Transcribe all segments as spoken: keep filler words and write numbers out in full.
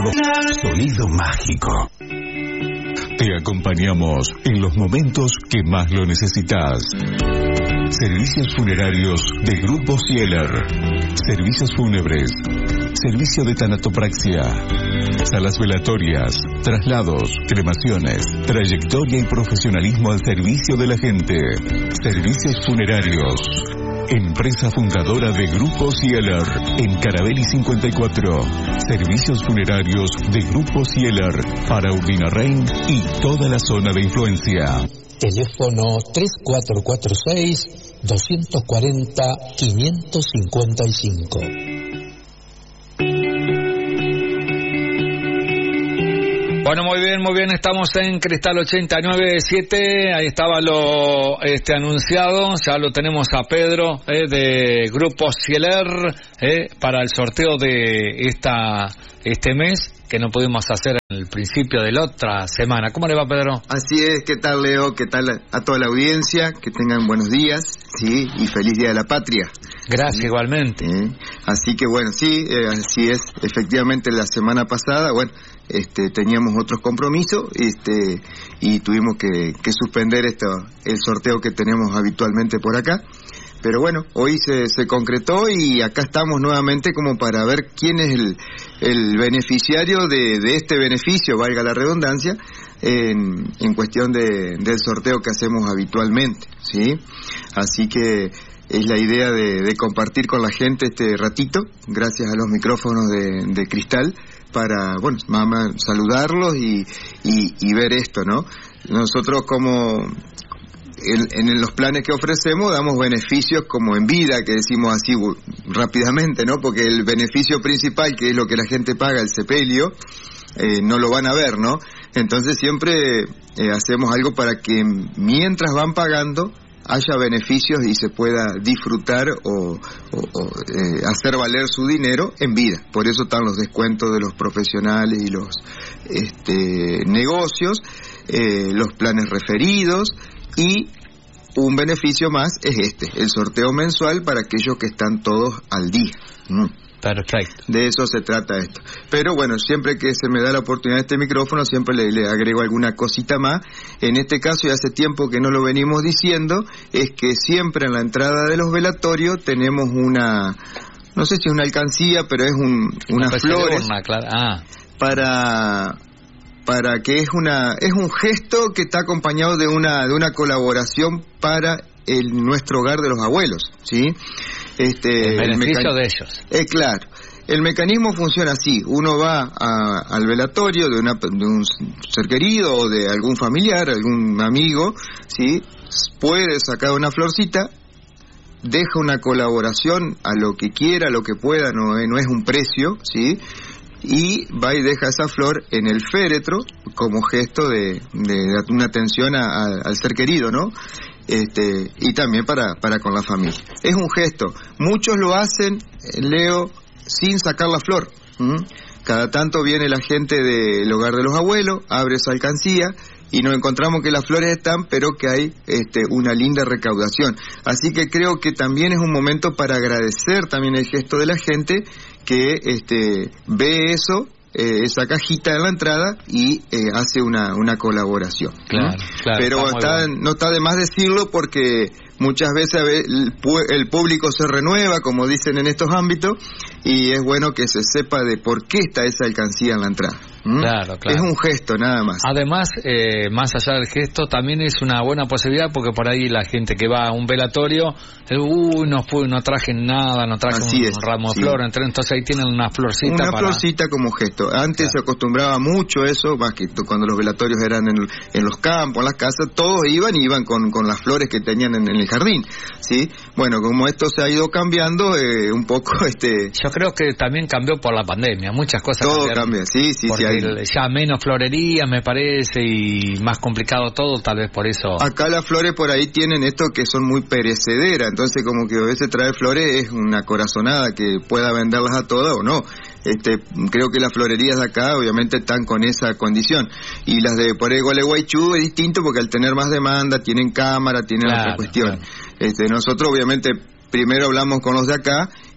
Sonido mágico. Te acompañamos en los momentos que más lo necesitas. Servicios funerarios de Grupo Sieler. Servicios fúnebres. Servicio de tanatopraxia. Salas velatorias. Traslados. Cremaciones. Trayectoria y profesionalismo al servicio de la gente. Servicios funerarios. Empresa fundadora de Grupo Sieler, en Carabelli cincuenta y cuatro. Servicios funerarios de Grupo Sieler para Urdinarrain y toda la zona de influencia. Teléfono tres cuatro cuatro seis, dos cuatro cero, cinco cinco cinco. Bueno, muy bien, muy bien, estamos en Cristal ochenta y nueve punto siete, ahí estaba lo este anunciado, ya lo tenemos a Pedro eh, de Grupo Sieler eh, para el sorteo de esta este mes, que no pudimos hacer en el principio de la otra semana. ¿Cómo le va, Pedro? Así es, ¿qué tal, Leo? ¿Qué tal a toda la audiencia? Que tengan buenos días, sí, y feliz Día de la Patria. Gracias, sí. Igualmente. Eh, así que bueno, sí, eh, así es, efectivamente la semana pasada, bueno, este, teníamos otros compromisos, este, y tuvimos que, que suspender esto, el sorteo que tenemos habitualmente por acá. Pero bueno, hoy se, se concretó y acá estamos nuevamente como para ver quién es el, el beneficiario de, de este beneficio, valga la redundancia, en, en cuestión de, del sorteo que hacemos habitualmente, ¿sí? Así que es la idea de, de compartir con la gente este ratito, gracias a los micrófonos de, de Cristal, para, bueno, mamá, saludarlos y, y, y ver esto, ¿no? Nosotros como... En, en los planes que ofrecemos damos beneficios como en vida, que decimos así rápidamente, ¿no? Porque el beneficio principal, que es lo que la gente paga, el sepelio, eh, no lo van a ver, ¿no? Entonces siempre eh, hacemos algo para que mientras van pagando haya beneficios y se pueda disfrutar o, o, o eh, hacer valer su dinero en vida. Por eso están los descuentos de los profesionales y los este, negocios, eh, los planes referidos. Y un beneficio más es este, el sorteo mensual para aquellos que están todos al día. Mm. Perfecto. De eso se trata esto. Pero bueno, siempre que se me da la oportunidad de este micrófono, siempre le, le agrego alguna cosita más. En este caso, y hace tiempo que no lo venimos diciendo, es que siempre en la entrada de los velatorios tenemos una, no sé si es una alcancía, pero es un, una unas flores urna, claro. ah. para... para que es una es un gesto que está acompañado de una de una colaboración para el nuestro hogar de los abuelos, ¿sí? Este el beneficio el mecan... de ellos. Eh, claro. El mecanismo funciona así: uno va a, al velatorio de, una, de un ser querido o de algún familiar, algún amigo, ¿sí? Puede sacar una florcita, deja una colaboración a lo que quiera, a lo que pueda, no, no es un precio, ¿sí? Y va y deja esa flor en el féretro como gesto de, de, de una atención a, a, al ser querido, ¿no? Este, y también para, para con la familia. Es un gesto. Muchos lo hacen, Leo, sin sacar la flor. ¿Mm? Cada tanto viene la gente del hogar de los abuelos, abre esa alcancía y nos encontramos que las flores están, pero que hay este, una linda recaudación. Así que creo que también es un momento para agradecer también el gesto de la gente que este, ve eso, eh, esa cajita en la entrada y eh, hace una, una colaboración. Claro, ¿no? claro, pero está, está no está de más decirlo porque muchas veces el, el público se renueva, como dicen en estos ámbitos, y es bueno que se sepa de por qué está esa alcancía en la entrada. ¿Mm? Claro, claro. Es un gesto, nada más. Además, eh, más allá del gesto, también es una buena posibilidad, porque por ahí la gente que va a un velatorio, uy, no, no traje nada, no traje un, es, un ramo de sí. flor, entonces ahí tienen una florcita. Una para... florcita como gesto. Antes claro. se acostumbraba mucho eso, más que cuando los velatorios eran en, en los campos, en las casas, todos iban y iban con, con las flores que tenían en, en el jardín, ¿sí? Bueno, como esto se ha ido cambiando, eh, un poco, este... Yo creo que también cambió por la pandemia, muchas cosas todo cambiaron. cambia, sí, sí, sí. El, ya menos florería me parece y más complicado todo, tal vez por eso. Acá las flores por ahí tienen esto que son muy perecederas, entonces como que a veces traer flores es una corazonada que pueda venderlas a todas o no. Este, creo que las florerías de acá obviamente están con esa condición, y las de por ahí Gualeguaychú es distinto porque al tener más demanda tienen cámara, tienen claro, otra cuestión. Claro. Este, nosotros obviamente primero hablamos con los de acá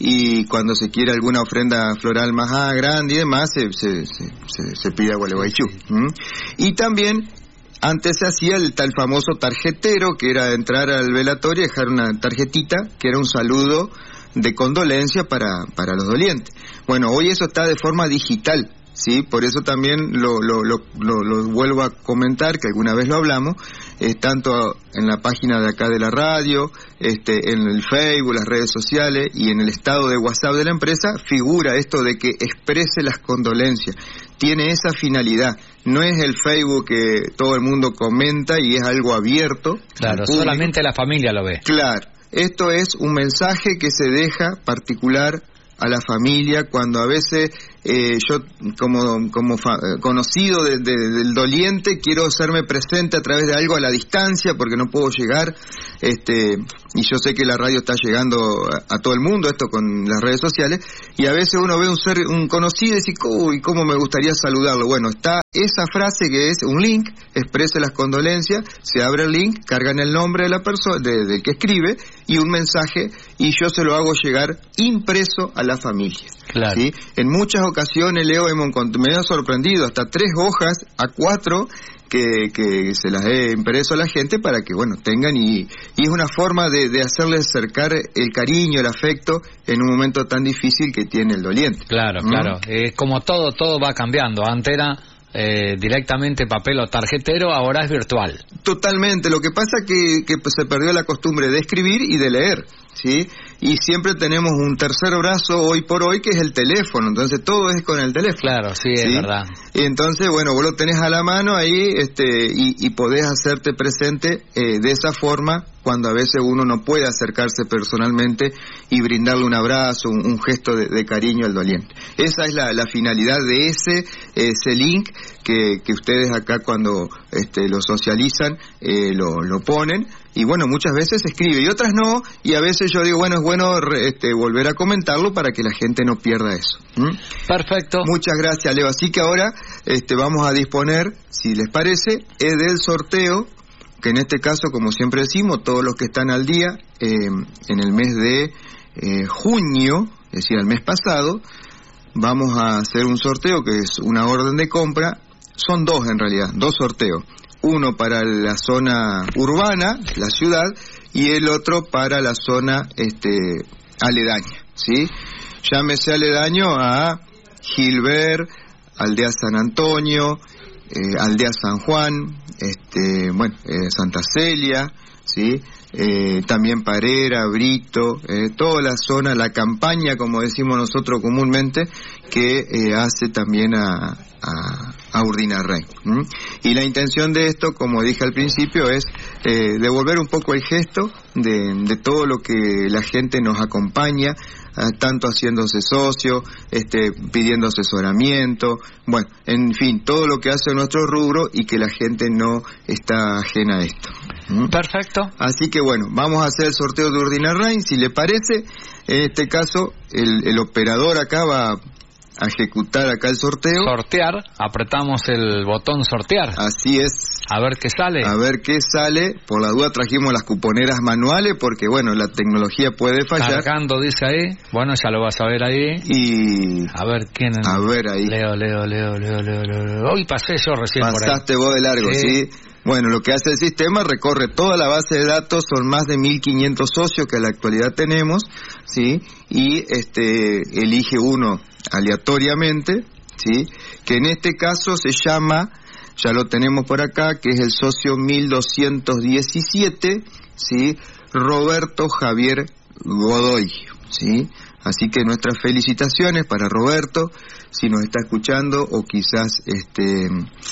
y cuando se quiere alguna ofrenda floral más grande y demás, se, se, se, se, se pide a Gualeguaychú. ¿Mm? Y también antes se hacía el tal famoso tarjetero, que era entrar al velatorio y dejar una tarjetita, que era un saludo de condolencia para, para los dolientes. Bueno, hoy eso está de forma digital, ¿sí? Por eso también lo, lo, lo, lo, lo vuelvo a comentar, que alguna vez lo hablamos, eh, tanto en la página de acá de la radio, este, en el Facebook, las redes sociales y en el estado de WhatsApp de la empresa, figura esto de que exprese las condolencias. Tiene esa finalidad. No es el Facebook que todo el mundo comenta y es algo abierto. Claro, solamente la familia lo ve. Claro. Esto es un mensaje que se deja particular a la familia cuando a veces eh, yo como como fa conocido de, de, del doliente quiero hacerme presente a través de algo a la distancia porque no puedo llegar, este y yo sé que la radio está llegando a, a todo el mundo, esto con las redes sociales, y a veces uno ve un ser un conocido y dice, uy, cómo me gustaría saludarlo. Bueno, está esa frase que es un link, exprese las condolencias, se abre el link, cargan el nombre de la persona, de, del que escribe, y un mensaje, y yo se lo hago llegar impreso a la familia. Claro. ¿Sí? En muchas ocasiones, Leo, hemos, me ha sorprendido, hasta tres hojas a cuatro que, que se las he impreso a la gente para que, bueno, tengan, y, y es una forma de, de hacerles acercar el cariño, el afecto en un momento tan difícil que tiene el doliente. Claro, ¿Mm? claro. Eh, como todo, todo va cambiando. Antes era eh, directamente papel o tarjetero, ahora es virtual. Totalmente. Lo que pasa es que, que se perdió la costumbre de escribir y de leer, ¿sí? Y siempre tenemos un tercer brazo hoy por hoy que es el teléfono, entonces todo es con el teléfono. Claro, sí, ¿sí? Es verdad. Y entonces, bueno, vos lo tenés a la mano ahí, este, y, y podés hacerte presente eh, de esa forma cuando a veces uno no puede acercarse personalmente y brindarle un abrazo, un, un gesto de, de cariño al doliente. Esa es la, la finalidad de ese, ese link que, que ustedes acá cuando este, lo socializan, eh, lo, lo ponen. Y bueno, muchas veces se escribe y otras no, y a veces yo digo, bueno, es bueno este, volver a comentarlo para que la gente no pierda eso. ¿Mm? Perfecto. Muchas gracias, Leo. Así que ahora este, vamos a disponer, si les parece, es del sorteo, que en este caso, como siempre decimos, todos los que están al día, eh, en el mes de eh, junio, es decir, el mes pasado, vamos a hacer un sorteo que es una orden de compra, son dos en realidad, dos sorteos. Uno para la zona urbana, la ciudad, y el otro para la zona este, aledaña, ¿sí? Llámese aledaño a Gilbert, Aldea San Antonio, eh, Aldea San Juan, este, bueno, eh, Santa Celia, ¿sí? Eh, también Parera, Brito, eh, toda la zona, la campaña, como decimos nosotros comúnmente, que eh, hace también a, a, a Urdinarrain. ¿Mm? Y la intención de esto, como dije al principio, es eh, devolver un poco el gesto de, de todo lo que la gente nos acompaña, tanto haciéndose socio, este, pidiendo asesoramiento, bueno, en fin, todo lo que hace nuestro rubro y que la gente no está ajena a esto. ¿Mm? Perfecto. Así que bueno, vamos a hacer el sorteo de Urdinarrain, si le parece. En este caso, el, el operador acá va a ejecutar acá el sorteo. Sortear, apretamos el botón sortear. Así es. A ver qué sale. A ver qué sale. Por la duda trajimos las cuponeras manuales porque, bueno, la tecnología puede fallar. Cargando, dice ahí. Bueno, ya lo vas a ver ahí. Y... A ver quién... A ver ahí. Leo, Leo, Leo, Leo, Leo, Leo. Hoy pasé yo recién por ahí. Pasaste vos de largo, ¿sí? ¿sí? Bueno, lo que hace el sistema, recorre toda la base de datos, son más de mil quinientos socios que en la actualidad tenemos, ¿sí? Y este elige uno aleatoriamente, ¿sí? Que en este caso se llama, ya lo tenemos por acá, que es el socio mil doscientos diecisiete, ¿sí? Roberto Javier Godoy, ¿sí? Así que nuestras felicitaciones para Roberto, si nos está escuchando o quizás este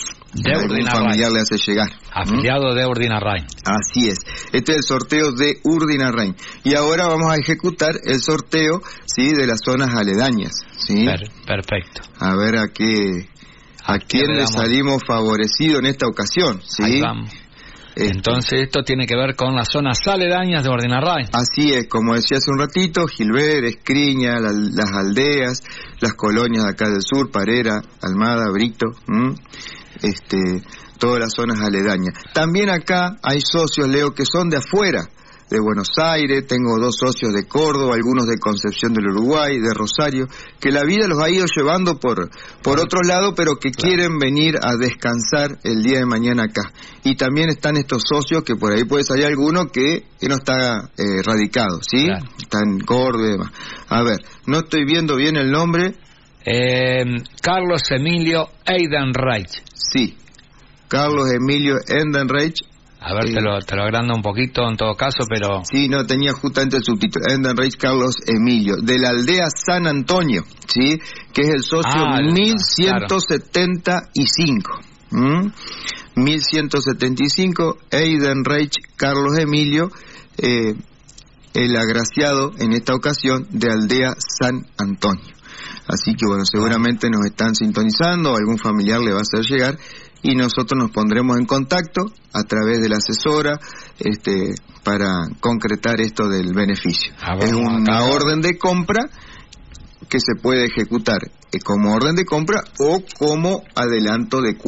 de algún familiar le hace llegar. Afiliado ¿Mm? de Urdinarrain. Así es. Este es el sorteo de Urdinarrain. Y ahora vamos a ejecutar el sorteo, sí, de las zonas aledañas, ¿sí? Per perfecto. A ver a qué a, ¿A quién le salimos favorecido en esta ocasión, ¿sí? Ahí vamos. Este. Entonces esto tiene que ver con las zonas aledañas de Urdinarrain. Así es, como decía hace un ratito, Gilbert, Escriña, la, las aldeas, las colonias de acá del sur, Parera, Almada, Brito, ¿m? este, todas las zonas aledañas. También acá hay socios, Leo, que son de afuera de Buenos Aires, tengo dos socios de Córdoba, algunos de Concepción del Uruguay, de Rosario, que la vida los ha ido llevando por por otro lado, pero que claro. quieren venir a descansar el día de mañana acá. Y también están estos socios, que por ahí puede salir alguno que, que no está eh, radicado, ¿sí? Claro. Está en Córdoba y demás. A ver, no estoy viendo bien el nombre. Eh, Carlos Emilio Eidenreich. Sí, Carlos Emilio Eidenreich. A ver, eh, te, lo, te lo agrando un poquito en todo caso, pero... Sí, no, tenía justamente el subtítulo. Eidenreich Carlos Emilio, de la aldea San Antonio, ¿sí? Que es el socio ah, mil ciento setenta y cinco. Claro. ¿Mm? mil ciento setenta y cinco, Eidenreich Carlos Emilio, eh, el agraciado en esta ocasión de aldea San Antonio. Así que bueno, seguramente nos están sintonizando, algún familiar le va a hacer llegar y nosotros nos pondremos en contacto a través de la asesora este, para concretar esto del beneficio. Ah, bueno, es una acá. orden de compra que se puede ejecutar como orden de compra o como adelanto de cuota.